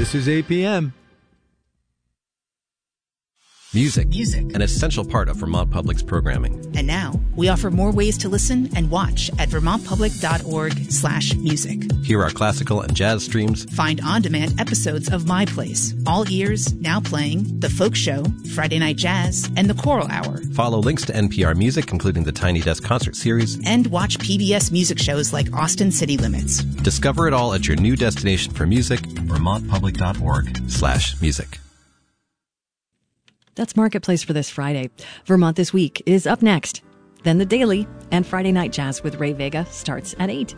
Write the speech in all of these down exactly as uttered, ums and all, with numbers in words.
This is A P M. Music. Music. An essential part of Vermont Public's programming. And now we offer more ways to listen and watch at vermontpublic.org slash music. Hear our classical and jazz streams. Find on-demand episodes of My Place, All Ears, Now Playing, The Folk Show, Friday Night Jazz, and The Choral Hour. Follow links to N P R Music, including the Tiny Desk Concert Series. And watch P B S music shows like Austin City Limits. Discover it all at your new destination for music, vermontpublic.org slash music. That's Marketplace for this Friday. Vermont This Week is up next. Then The Daily and Friday Night Jazz with Ray Vega starts at eight.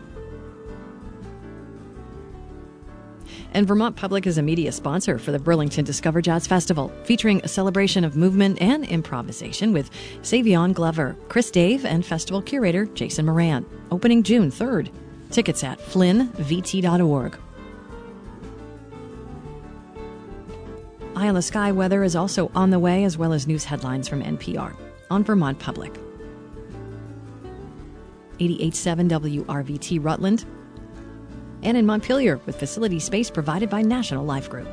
And Vermont Public is a media sponsor for the Burlington Discover Jazz Festival, featuring a celebration of movement and improvisation with Savion Glover, Chris Dave, and festival curator Jason Moran. Opening June third. Tickets at flynn v t dot org. Eye on the Sky weather is also on the way, as well as news headlines from N P R on Vermont Public. eighty-eight point seven W R V T Rutland, and in Montpelier with facility space provided by National Life Group.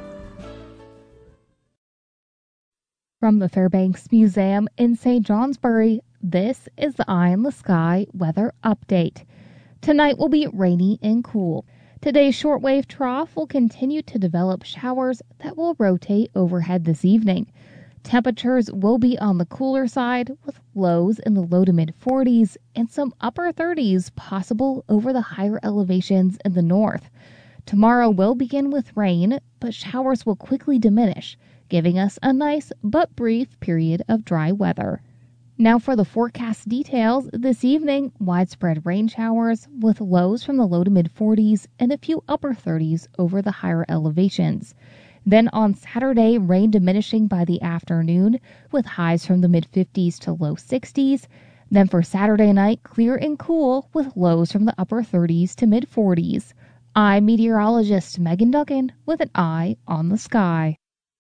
From the Fairbanks Museum in Saint Johnsbury, this is the Eye on the Sky weather update. Tonight will be rainy and cool. Today's shortwave trough will continue to develop showers that will rotate overhead this evening. Temperatures will be on the cooler side with lows in the low to mid forties and some upper thirties possible over the higher elevations in the north. Tomorrow will begin with rain, but showers will quickly diminish, giving us a nice but brief period of dry weather. Now for the forecast details. This evening, widespread rain showers with lows from the low to mid forties and a few upper thirties over the higher elevations. Then on Saturday, rain diminishing by the afternoon with highs from the mid fifties to low sixties. Then for Saturday night, clear and cool with lows from the upper thirties to mid forties. I'm meteorologist Megan Duggan with an eye on the sky.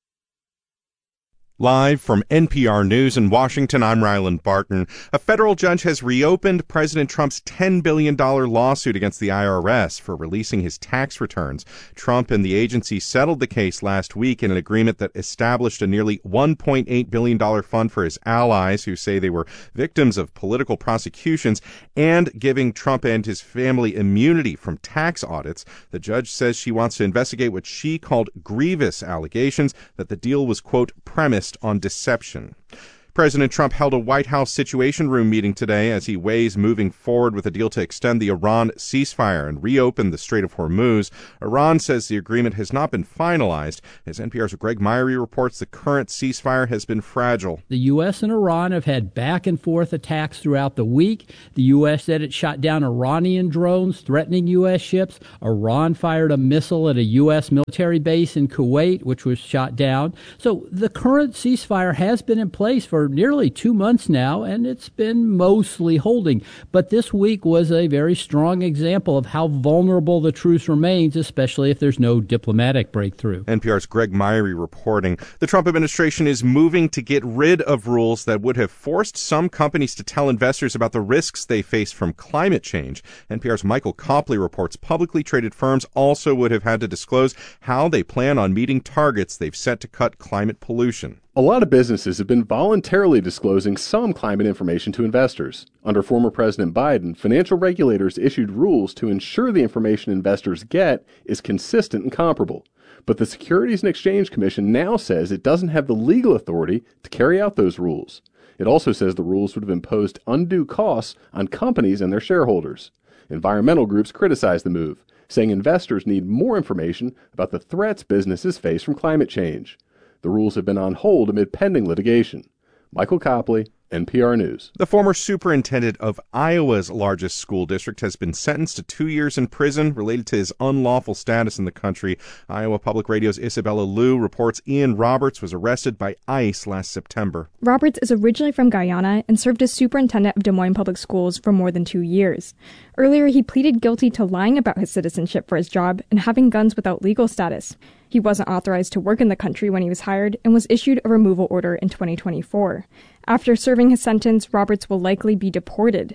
Live from N P R News in Washington, I'm Ryland Barton. A federal judge has reopened President Trump's ten billion dollars lawsuit against the I R S for releasing his tax returns. Trump and the agency settled the case last week in an agreement that established a nearly one point eight billion dollars fund for his allies who say they were victims of political prosecutions and giving Trump and his family immunity from tax audits. The judge says she wants to investigate what she called grievous allegations that the deal was, quote, premised on deception. President Trump held a White House Situation Room meeting today as he weighs moving forward with a deal to extend the Iran ceasefire and reopen the Strait of Hormuz. Iran says the agreement has not been finalized. As N P R's Greg Myrie reports, the current ceasefire has been fragile. The U S and Iran have had back and forth attacks throughout the week. The U S said it shot down Iranian drones threatening U S ships. Iran fired a missile at a U S military base in Kuwait, which was shot down. So the current ceasefire has been in place for nearly two months now, and it's been mostly holding. But this week was a very strong example of how vulnerable the truce remains, especially if there's no diplomatic breakthrough. N P R's Greg Myrie reporting. The Trump administration is moving to get rid of rules that would have forced some companies to tell investors about the risks they face from climate change. N P R's Michael Copley reports publicly traded firms also would have had to disclose how they plan on meeting targets they've set to cut climate pollution. A lot of businesses have been voluntarily disclosing some climate information to investors. Under former President Biden, financial regulators issued rules to ensure the information investors get is consistent and comparable. But the Securities and Exchange Commission now says it doesn't have the legal authority to carry out those rules. It also says the rules would have imposed undue costs on companies and their shareholders. Environmental groups criticize the move, saying investors need more information about the threats businesses face from climate change. The rules have been on hold amid pending litigation. Michael Copley, N P R News. The former superintendent of Iowa's largest school district has been sentenced to two years in prison related to his unlawful status in the country. Iowa Public Radio's Isabella Liu reports Ian Roberts was arrested by ICE last September. Roberts is originally from Guyana and served as superintendent of Des Moines Public Schools for more than two years. Earlier, he pleaded guilty to lying about his citizenship for his job and having guns without legal status. He wasn't authorized to work in the country when he was hired and was issued a removal order in twenty twenty-four. After serving his sentence, Roberts will likely be deported.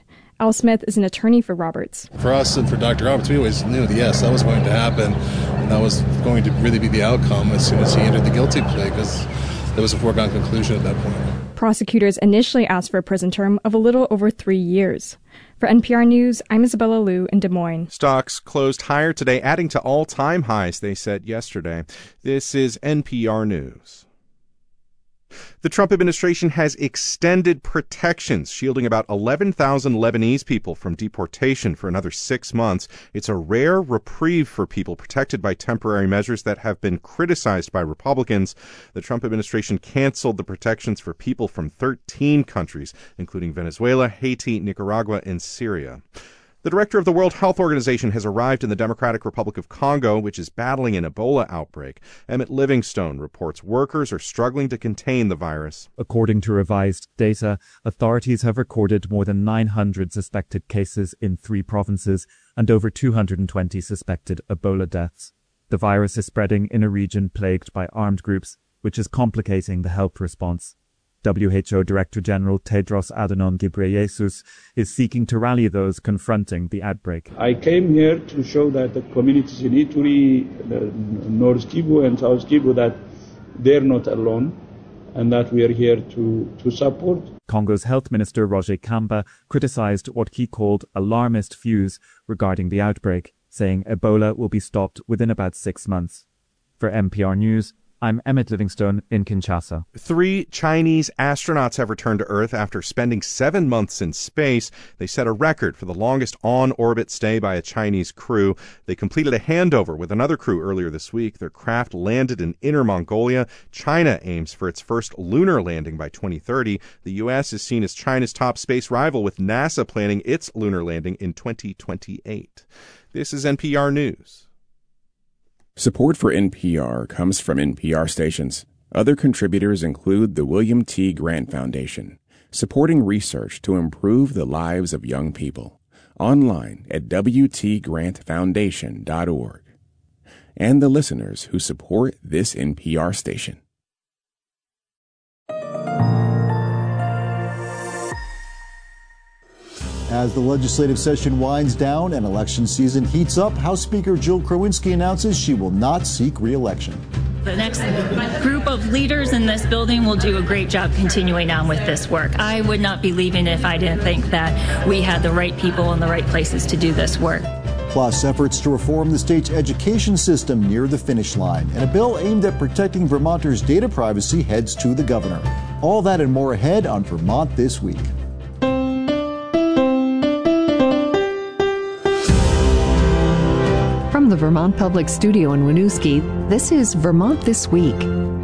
Al Smith is an attorney for Roberts. For us and for Doctor Roberts, we always knew that, yes, that was going to happen, and that was going to really be the outcome as soon as he entered the guilty plea, because there was a foregone conclusion at that point. Prosecutors initially asked for a prison term of a little over three years. For N P R News, I'm Isabella Liu in Des Moines. Stocks closed higher today, adding to all-time highs, they said yesterday. This is N P R News. The Trump administration has extended protections, shielding about eleven thousand Lebanese people from deportation for another six months. It's a rare reprieve for people protected by temporary measures that have been criticized by Republicans. The Trump administration canceled the protections for people from thirteen countries, including Venezuela, Haiti, Nicaragua, and Syria. The director of the World Health Organization has arrived in the Democratic Republic of Congo, which is battling an Ebola outbreak. Emmett Livingstone reports workers are struggling to contain the virus. According to revised data, authorities have recorded more than nine hundred suspected cases in three provinces and over two hundred twenty suspected Ebola deaths. The virus is spreading in a region plagued by armed groups, which is complicating the health response. W H O Director General Tedros Adhanom Ghebreyesus is seeking to rally those confronting the outbreak. I came here to show that the communities in Ituri, North Kivu and South Kivu, that they're not alone and that we are here to, to support. Congo's Health Minister Roger Kamba criticized what he called alarmist views regarding the outbreak, saying Ebola will be stopped within about six months. For N P R News, I'm Emmett Livingstone in Kinshasa. Three Chinese astronauts have returned to Earth after spending seven months in space. They set a record for the longest on-orbit stay by a Chinese crew. They completed a handover with another crew earlier this week. Their craft landed in Inner Mongolia. China aims for its first lunar landing by twenty thirty. The U S is seen as China's top space rival, with NASA planning its lunar landing in twenty twenty-eight. This is N P R News. Support for N P R comes from N P R stations. Other contributors include the William T. Grant Foundation, supporting research to improve the lives of young people. Online at w t grant foundation dot org. And the listeners who support this N P R station. As the legislative session winds down and election season heats up, House Speaker Jill Krowinski announces she will not seek re-election. The next group of leaders in this building will do a great job continuing on with this work. I would not be leaving if I didn't think that we had the right people in the right places to do this work. Plus, efforts to reform the state's education system near the finish line, and a bill aimed at protecting Vermonters' data privacy heads to the governor. All that and more ahead on Vermont This Week. From the Vermont Public Studio in Winooski, this is Vermont This Week.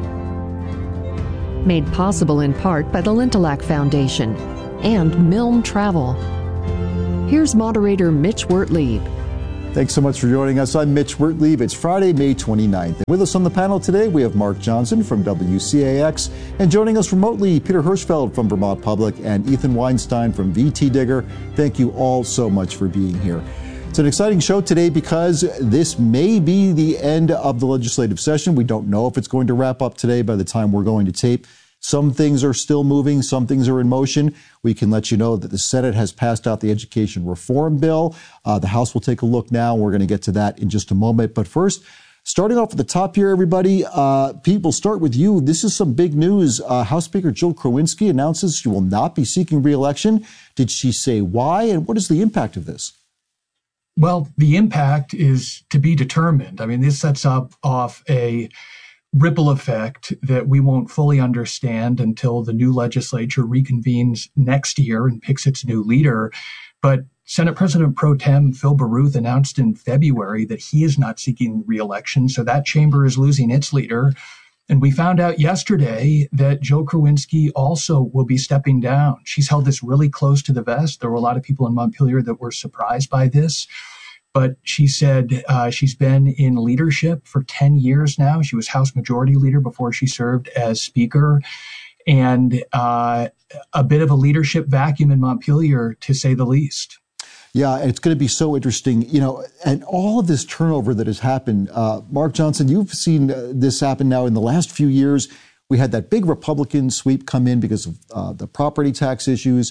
Made possible in part by the Lintelak Foundation and Milne Travel. Here's moderator Mitch Wertlieb. Thanks so much for joining us. I'm Mitch Wertlieb. It's Friday, May twenty-ninth. And with us on the panel today, we have Mark Johnson from W C A X, and joining us remotely, Peter Hirschfeld from Vermont Public and Ethan Weinstein from V T Digger. Thank you all so much for being here. It's an exciting show today because this may be the end of the legislative session. We don't know if it's going to wrap up today by the time we're going to tape. Some things are still moving. Some things are in motion. We can let you know that the Senate has passed out the education reform bill. Uh, the House will take a look now. We're going to get to that in just a moment. But first, starting off at the top here, everybody, uh, Pete, we'll start with you. This is some big news. Uh, House Speaker Jill Krowinski announces she will not be seeking re-election. Did she say why, and what is the impact of this? Well, the impact is to be determined. I mean, this sets up off a ripple effect that we won't fully understand until the new legislature reconvenes next year and picks its new leader. But Senate President Pro Tem Phil Baruth announced in February that he is not seeking re-election, so that chamber is losing its leader. And we found out yesterday that Jill Krowinski also will be stepping down. She's held this really close to the vest. There were a lot of people in Montpelier that were surprised by this. But she said uh, she's been in leadership for ten years now. She was House Majority Leader before she served as Speaker. And uh, a bit of a leadership vacuum in Montpelier, to say the least. Yeah, and it's going to be so interesting, you know, and all of this turnover that has happened. Uh, Mark Johnson, you've seen uh, this happen now in the last few years. We had that big Republican sweep come in because of uh, the property tax issues.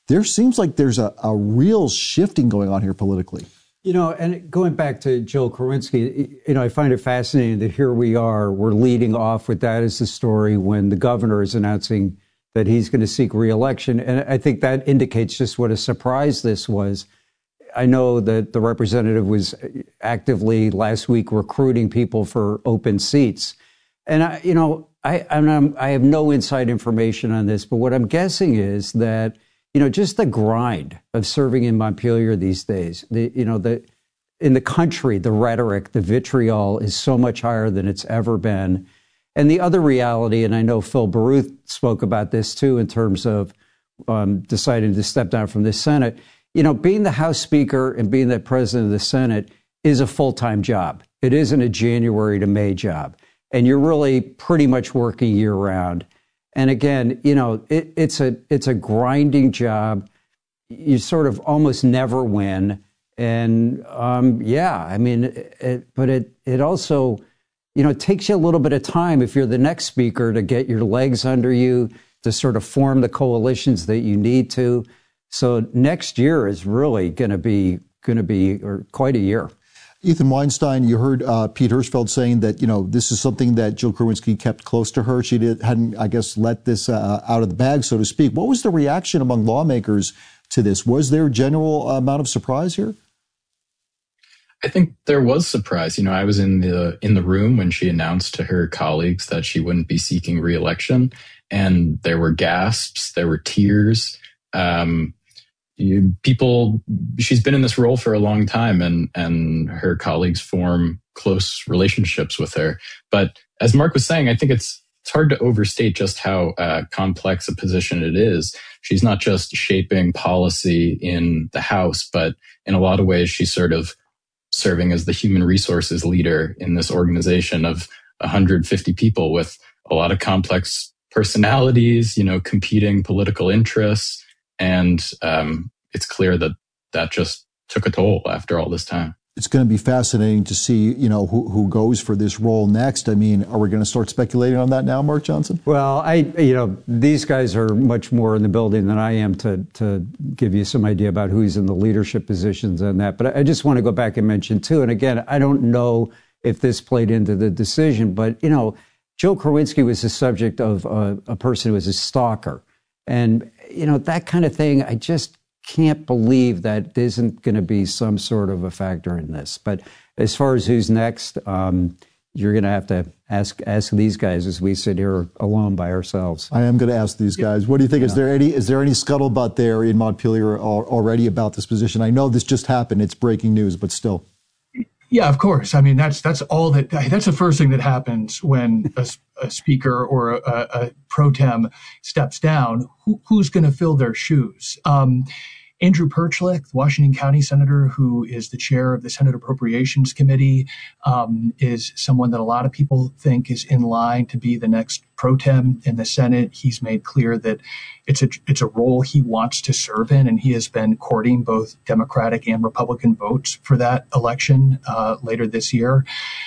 there seems like there's a, a real shifting going on here politically. You know, and going back to Joe Kerwinski, you know, I find it fascinating that here we are, we're leading off with that as the story when the governor is announcing that he's going to seek re-election. And I think that indicates just what a surprise this was. I know that the representative was actively last week recruiting people for open seats. And, I, you know, I, I'm, I have no inside information on this, but what I'm guessing is that, you know, just the grind of serving in Montpelier these days, the, you know, the in the country, the rhetoric, the vitriol is so much higher than it's ever been. And the other reality, and I know Phil Baruth spoke about this too, in terms of um, deciding to step down from the Senate, you know, being the House Speaker and being the President of the Senate is a full-time job. It isn't a January to May job. And you're really pretty much working year-round. And again, you know, it, it's a it's a grinding job. You sort of almost never win. And um, yeah, I mean, it, but it it also, you know, it takes you a little bit of time if you're the next speaker to get your legs under you, to sort of form the coalitions that you need to. So next year is really going to be going to be or quite a year. Ethan Weinstein, you heard uh, Pete Hirschfeld saying that, you know, this is something that Jill Kerwinski kept close to her. She did, hadn't, I guess, let this uh, out of the bag, so to speak. What was the reaction among lawmakers to this? Was there general amount of surprise here? I think there was surprise. You know, I was in the in the room when she announced to her colleagues that she wouldn't be seeking re-election, and there were gasps, there were tears. Um, You, people, she's been in this role for a long time, and, and her colleagues form close relationships with her. But as Mark was saying, I think it's it's hard to overstate just how uh, complex a position it is. She's not just shaping policy in the House, but in a lot of ways, she's sort of serving as the human resources leader in this organization of one hundred fifty people with a lot of complex personalities, you know, competing political interests. And um, it's clear that that just took a toll after all this time. It's going to be fascinating to see, you know, who, who goes for this role next. I mean, are we going to start speculating on that now, Mark Johnson? Well, I, you know, these guys are much more in the building than I am to to give you some idea about who's in the leadership positions and that. But I just want to go back and mention, too, and again, I don't know if this played into the decision, but, you know, Joe Kerwinski was the subject of a, a person who was a stalker. And, you know, that kind of thing, I just can't believe that isn't going to be some sort of a factor in this. But as far as who's next, um, you're going to have to ask ask these guys as we sit here alone by ourselves. I am going to ask these guys. What do you think? Yeah. Is there any is there any scuttlebutt there in Montpelier already about this position? I know this just happened. It's breaking news, but still. Yeah, of course. I mean, that's that's all that that's the first thing that happens when a, a speaker or a, a pro tem steps down. Who, who's going to fill their shoes? Um, Andrew Perchlik, the Washington County Senator, who is the chair of the Senate Appropriations Committee, um, is someone that a lot of people think is in line to be the next pro tem in the Senate. He's made clear that it's a it's a role he wants to serve in, and he has been courting both Democratic and Republican votes for that election uh, later this year.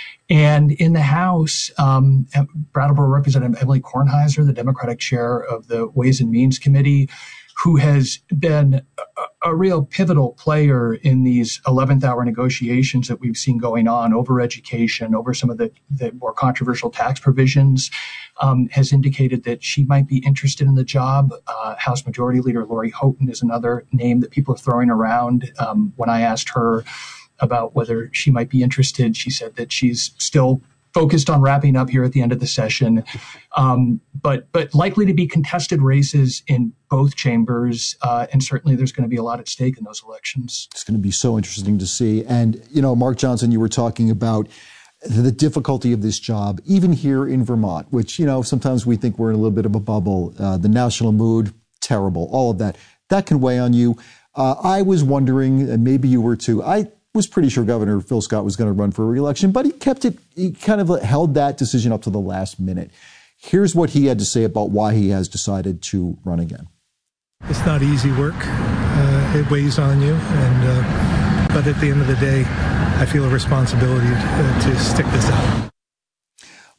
And in the House, um, Brattleboro Representative Emily Kornheiser, the Democratic chair of the Ways and Means Committee, who has been a, a real pivotal player in these eleventh hour negotiations that we've seen going on over education, over some of the, the more controversial tax provisions, um, has indicated that she might be interested in the job. Uh, House Majority Leader Lori Houghton is another name that people are throwing around. Um, when I asked her about whether she might be interested, she said that she's still focused on wrapping up here at the end of the session, um, but but likely to be contested races in both chambers, uh, and certainly there's going to be a lot at stake in those elections. It's going to be so interesting to see. And, you know, Mark Johnson, you were talking about the difficulty of this job, even here in Vermont, which, you know, sometimes we think we're in a little bit of a bubble. Uh, the national mood, terrible, all of that. That can weigh on you. Uh, I was wondering, and maybe you were too, I was pretty sure Governor Phil Scott was going to run for re-election, but he kept it, he kind of held that decision up to the last minute. Here's what he had to say about why he has decided to run again. It's not easy work. Uh, it weighs on you. and uh, But at the end of the day, I feel a responsibility to, uh, to stick this out.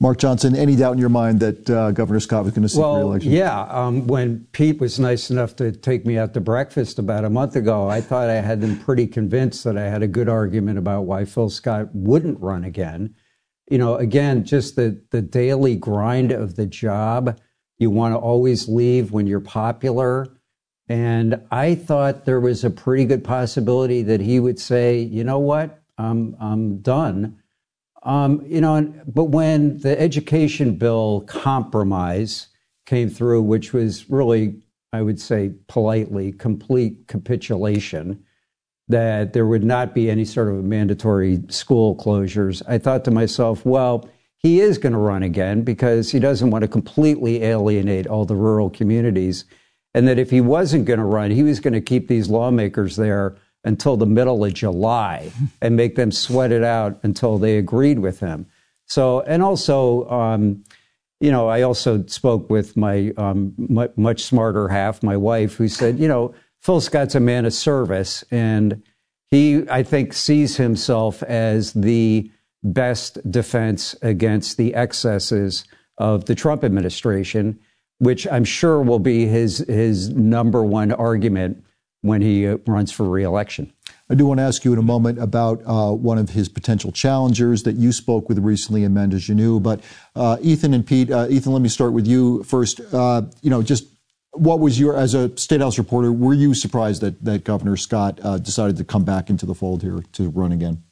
Mark Johnson, any doubt in your mind that uh, Governor Scott was going to seek well, re-election? Yeah. Um, when Pete was nice enough to take me out to breakfast about a month ago, I thought I had them pretty convinced that I had a good argument about why Phil Scott wouldn't run again. You know, again, just the, the daily grind of the job. You want to always leave when you're popular. And I thought there was a pretty good possibility that he would say, you know what, I'm, I'm done. Um, you know, but when the education bill compromise came through, which was really, I would say politely, complete capitulation, that there would not be any sort of mandatory school closures, I thought to myself, well, he is going to run again because he doesn't want to completely alienate all the rural communities. And that if he wasn't going to run, he was going to keep these lawmakers there until the middle of July and make them sweat it out until they agreed with him. So, and also, um, you know, I also spoke with my um, m- much smarter half, my wife, who said, you know, Phil Scott's a man of service, and he, I think, sees himself as the best defense against the excesses of the Trump administration, which I'm sure will be his his number one argument when he uh, runs for re-election. I do want to ask you in a moment about uh, one of his potential challengers that you spoke with recently, Amanda Genoux. But uh, Ethan and Pete, uh, Ethan, let me start with you first. Uh, you know, just what was your, as a State House reporter, were you surprised that, that Governor Scott uh, decided to come back into the fold here to run again?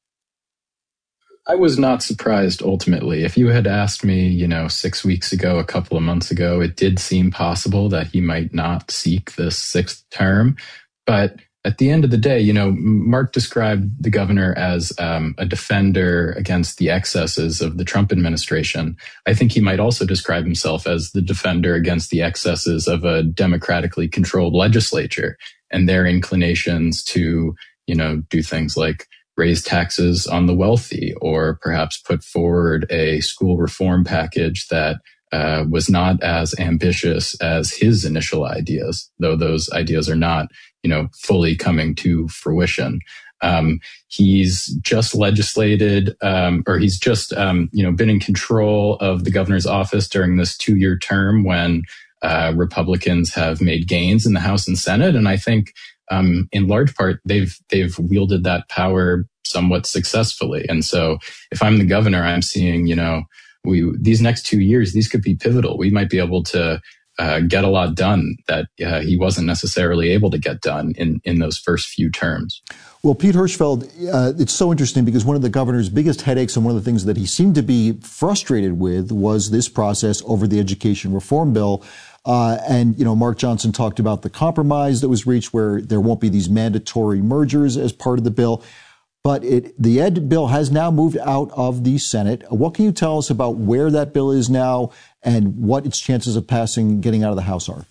I was not surprised, ultimately. If you had asked me, you know, six weeks ago, a couple of months ago, it did seem possible that he might not seek this sixth term. But at the end of the day, you know, Mark described the governor as um, a defender against the excesses of the Trump administration. I think he might also describe himself as the defender against the excesses of a democratically controlled legislature and their inclinations to, you know, do things like raise taxes on the wealthy, or perhaps put forward a school reform package that uh, was not as ambitious as his initial ideas, though those ideas are not, you know, fully coming to fruition. Um, he's just legislated, um, or he's just, um, you know, been in control of the governor's office during this two-year term when uh, Republicans have made gains in the House and Senate, and I think Um, in large part, they've they've wielded that power somewhat successfully. And so if I'm the governor, I'm seeing, you know, we these next two years, these could be pivotal. We might be able to uh, get a lot done that uh, he wasn't necessarily able to get done in, in those first few terms. Well, Pete Hirschfeld, uh, it's so interesting because one of the governor's biggest headaches and one of the things that he seemed to be frustrated with was this process over the education reform bill. Uh, and, you know, Mark Johnson talked about the compromise that was reached where there won't be these mandatory mergers as part of the bill. But it, the ed bill has now moved out of the Senate. What can you tell us about where that bill is now and what its chances of passing, getting out of the House are?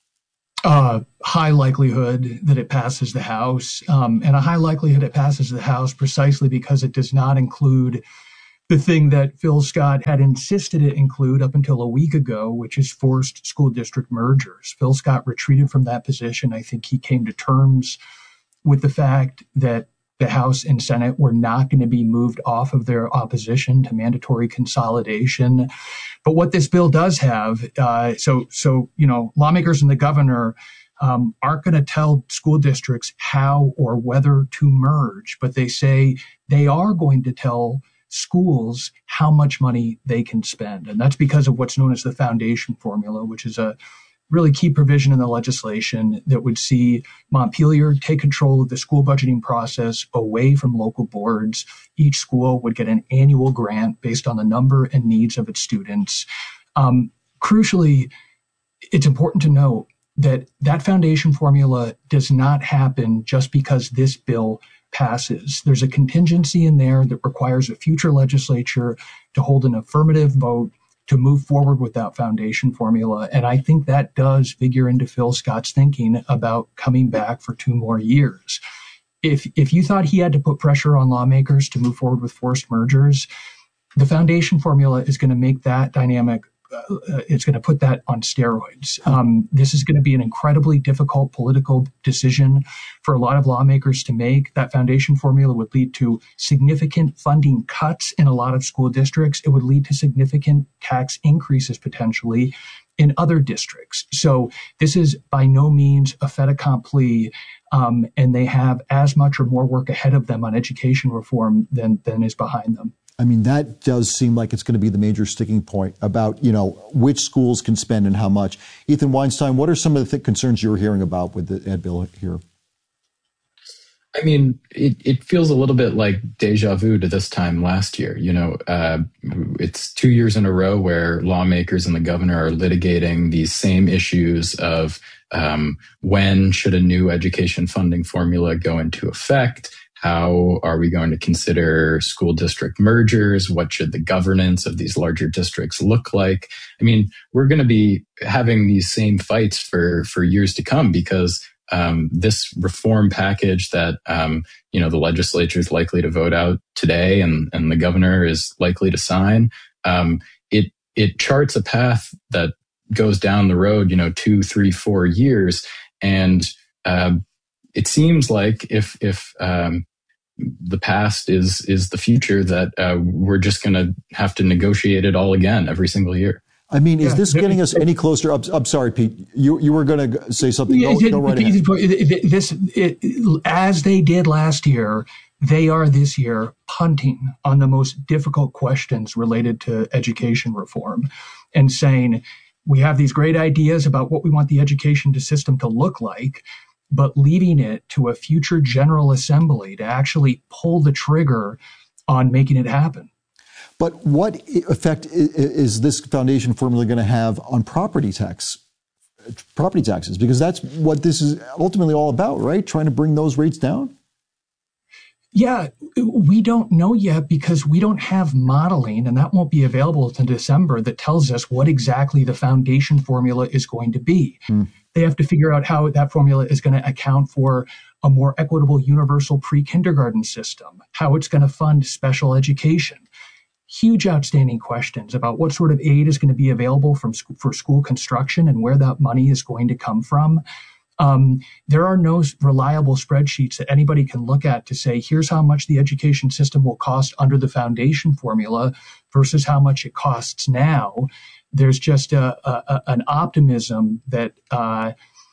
Uh, high likelihood that it passes the House, um, and a high likelihood it passes the House precisely because it does not include the thing that Phil Scott had insisted it include up until a week ago, which is forced school district mergers. Phil Scott retreated from that position. I think he came to terms with the fact that the House and Senate were not going to be moved off of their opposition to mandatory consolidation. But what this bill does have, uh, so, so, you know, lawmakers and the governor um, aren't going to tell school districts how or whether to merge, but they say they are going to tell schools how much money they can spend. And that's because of what's known as the foundation formula, which is a really key provision in the legislation that would see Montpelier take control of the school budgeting process away from local boards. Each school would get an annual grant based on the number and needs of its students. Um, crucially, it's important to note that that foundation formula does not happen just because this bill passes. There's a contingency in there that requires a future legislature to hold an affirmative vote to move forward with that foundation formula. And I think that does figure into Phil Scott's thinking about coming back for two more years. If if you thought he had to put pressure on lawmakers to move forward with forced mergers, the foundation formula is going to make that dynamic uh, it's going to put that on steroids. Um, this is going to be an incredibly difficult political decision for a lot of lawmakers to make. That foundation formula would lead to significant funding cuts in a lot of school districts. It would lead to significant tax increases potentially in other districts. So this is by no means a fait accompli, um, and they have as much or more work ahead of them on education reform than than is behind them. I mean, that does seem like it's going to be the major sticking point about, you know, which schools can spend and how much. Ethan Weinstein, what are some of the th- concerns you're hearing about with the Ed bill here? I mean, it, it feels a little bit like deja vu to this time last year. You know, uh, it's two years in a row where lawmakers and the governor are litigating these same issues of um, when should a new education funding formula go into effect? How are we going to consider school district mergers? What should the governance of these larger districts look like? I mean, we're going to be having these same fights for, for years to come because um, this reform package that, um, you know, the legislature is likely to vote out today and, and the governor is likely to sign, um, it, it charts a path that goes down the road, you know, two, three, four years. And uh, it seems like if, if, um, the past is is the future, that uh, we're just going to have to negotiate it all again every single year. I mean, is yeah. this getting us any closer? I'm, I'm sorry, Pete. You you were going to say something. Go, yeah, go right ahead. This, it, as they did last year, they are this year punting on the most difficult questions related to education reform and saying, we have these great ideas about what we want the education system to look like, but leaving it to a future General Assembly to actually pull the trigger on making it happen. But what effect is this foundation formula going to have on property tax, property taxes? Because that's what this is ultimately all about, right? Trying to bring those rates down? Yeah, we don't know yet because we don't have modeling, and that won't be available until December, that tells us what exactly the foundation formula is going to be. Hmm. They have to figure out how that formula is going to account for a more equitable universal pre-kindergarten system, how it's going to fund special education. Huge outstanding questions about what sort of aid is going to be available from sc- for school construction and where that money is going to come from. Um, there are no reliable spreadsheets that anybody can look at to say, here's how much the education system will cost under the foundation formula versus how much it costs now. There's just a, a, an optimism that uh,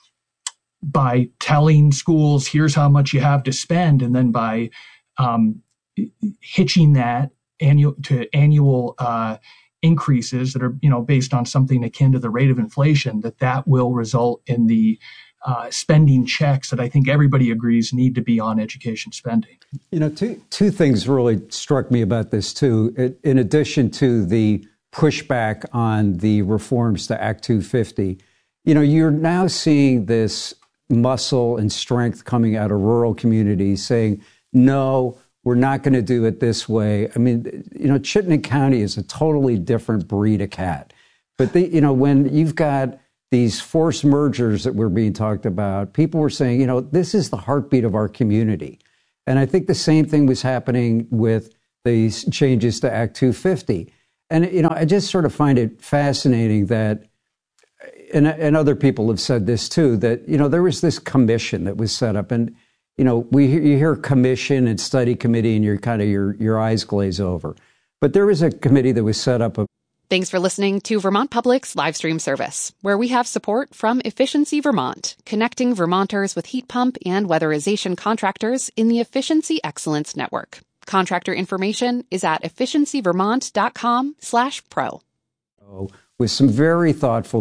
by telling schools, here's how much you have to spend, and then by um, hitching that annual to annual uh, increases that are, you know, based on something akin to the rate of inflation, that that will result in the uh, spending checks that I think everybody agrees need to be on education spending. You know, two two things really struck me about this too. It, in addition to the pushback on the reforms to Act two fifty, you know, you're now seeing this muscle and strength coming out of rural communities saying, no, we're not going to do it this way. I mean, you know, Chittenden County is a totally different breed of cat. But, the, you know, when you've got these forced mergers that were being talked about, people were saying, you know, this is the heartbeat of our community. And I think the same thing was happening with these changes to Act two fifty. And, you know, I just sort of find it fascinating that, and, and other people have said this too, that, you know, there was this commission that was set up. And, you know, we you hear commission and study committee and you're kind of, your, your eyes glaze over. But there was a committee that was set up. Of- Thanks for listening to Vermont Public's live stream service, where we have support from Efficiency Vermont, connecting Vermonters with heat pump and weatherization contractors in the Efficiency Excellence Network. Contractor information is at efficiency vermont dot com slash pro. With some very thoughtful